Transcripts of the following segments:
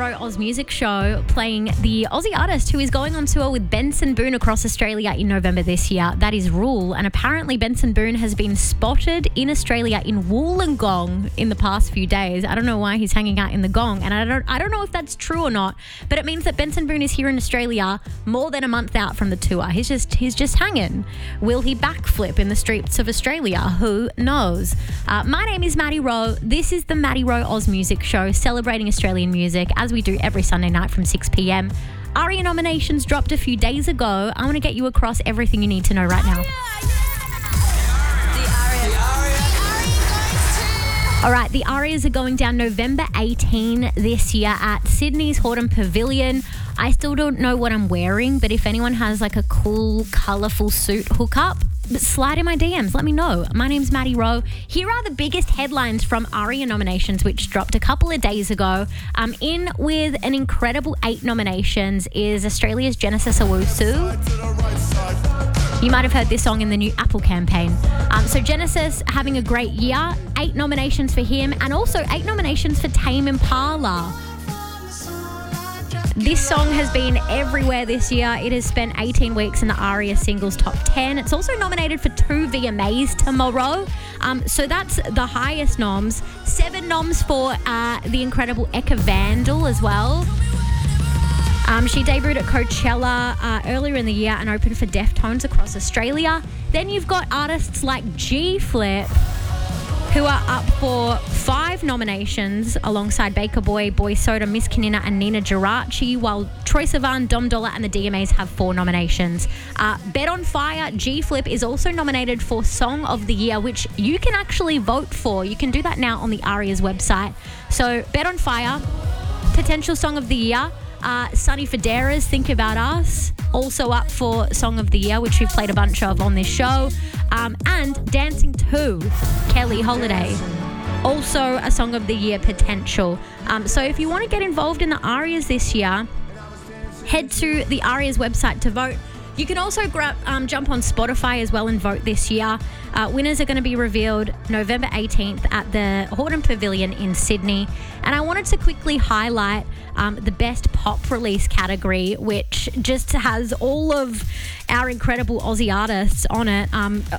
Row Oz Music Show, playing the Aussie artist who is going on tour with Benson Boone across Australia in November this year. That is Rule. And apparently Benson Boone has been spotted in Australia in Wollongong in the past few days. I don't know why he's hanging out in the gong, and I don't know if that's true or not, but it means that Benson Boone is here in Australia more than a month out from the tour. He's just hanging. Will he backflip in the streets of Australia? Who knows? My name is Maddie Rowe. This is the Maddie Rowe Oz Music Show, celebrating Australian music as we do every Sunday night from 6 p.m. ARIA nominations dropped a few days ago. I want to get you across everything you need to know right now. All right, the ARIAs are going down November 18 this year at Sydney's Horton Pavilion. I still don't know what I'm wearing, but if anyone has like a cool, colourful suit hookup, slide in my DMs. Let me know. My name's Maddie Rowe. Here are the biggest headlines from ARIA nominations, which dropped a couple of days ago. In with an incredible 8 nominations is Australia's Genesis Owusu. You might have heard this song in the new Apple campaign. So Genesis having a great year. 8 nominations for him, and also 8 nominations for Tame Impala. This song has been everywhere this year. It has spent 18 weeks in the ARIA Singles Top 10. It's also nominated for 2 VMAs tomorrow. So that's the highest noms. 7 noms for the incredible Eka Vandal as well. She debuted at Coachella earlier in the year and opened for Deftones across Australia. Then you've got artists like G-Flip, who are up for 5 nominations alongside Baker Boy, Boy Soda, Miss Kanina and Nina Geraci, while Troye Sivan, Dom Dolla and the DMAs have 4 nominations. Bet on Fire, G-Flip is also nominated for Song of the Year, which you can actually vote for. You can do that now on the ARIA's website. So Bet on Fire, potential Song of the Year. Sonny Fodera's Think About Us, also up for Song of the Year, which we've played a bunch of on this show. And Dancing 2, Kelly Holiday, also a Song of the Year potential. So if you want to get involved in the ARIAs this year, head to the ARIA's website to vote. You can also jump on Spotify as well and vote this year. Winners are going to be revealed November 18th at the Horton Pavilion in Sydney. And I wanted to quickly highlight the Best Pop Release category, which just has all of our incredible Aussie artists on it.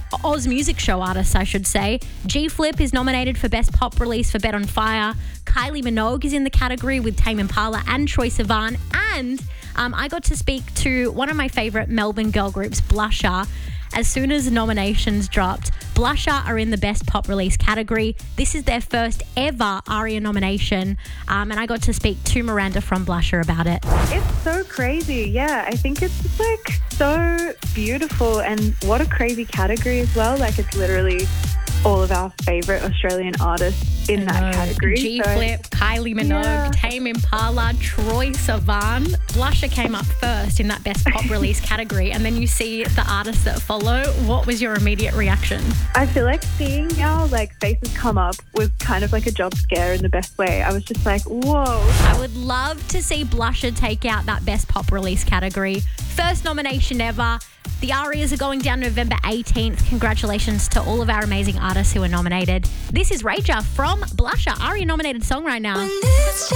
Oz Music Show artists, I should say. G-Flip is nominated for Best Pop Release for Bet on Fire. Kylie Minogue is in the category with Tame Impala and Troye Sivan. And I got to speak to one of my favourite Melbourne girl groups, Blusher. As soon as nominations dropped, Blusher are in the Best Pop Release category. This is their first ever ARIA nomination, and I got to speak to Miranda from Blusher about it. It's so crazy, yeah. I think it's just like so beautiful, and what a crazy category as well. Like it's literally all of our favourite Australian artists in that category. G-Flip, Kylie Minogue, Tame Impala, Troye Sivan. Blusher came up first in that Best Pop Release category, and then you see the artists that follow. What was your immediate reaction? I feel like seeing our faces come up was kind of like a job scare in the best way. I was just like, whoa. I would love to see Blusher take out that Best Pop Release category. First nomination ever. The ARIAs are going down November 18th. Congratulations to all of our amazing artists who are nominated. This is Raja from Blusher, ARIA nominated song right now.